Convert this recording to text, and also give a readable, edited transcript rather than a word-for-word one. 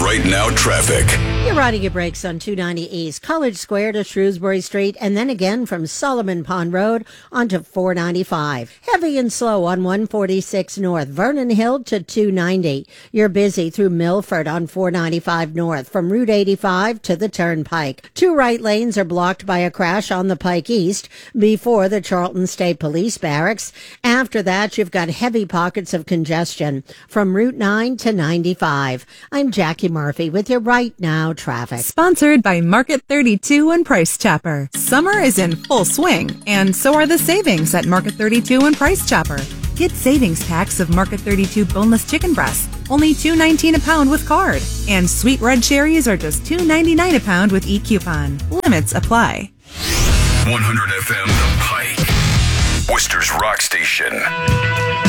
Right Now traffic. You're riding your brakes on 290 East, College Square to Shrewsbury Street, and then again from Solomon Pond Road onto 495. Heavy and slow on 146 North, Vernon Hill to 290. You're busy through Milford on 495 North, from Route 85 to the Turnpike. Two right lanes are blocked by a crash on the Pike East before the Charlton State Police Barracks. After that, you've got heavy pockets of congestion from Route 9 to 95. I'm Jackie Murphy with your Right Now traffic. Sponsored by Market 32 and Price Chopper. Summer is in full swing, and so are the savings at Market 32 and Price Chopper. Get savings packs of Market 32 boneless chicken breasts, only $2.19 a pound with card. And sweet red cherries are just $2.99 a pound with e-coupon. Limits apply. 100 FM The Pike, Worcester's rock station.